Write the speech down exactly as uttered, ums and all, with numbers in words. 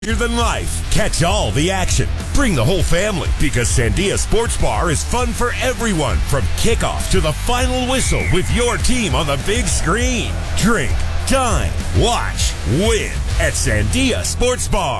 Bigger than life. Catch all the action. Bring the whole family because Sandia Sports Bar is fun for everyone from kickoff to the final whistle with your team on the big screen. Drink, dine, watch, win at Sandia Sports Bar.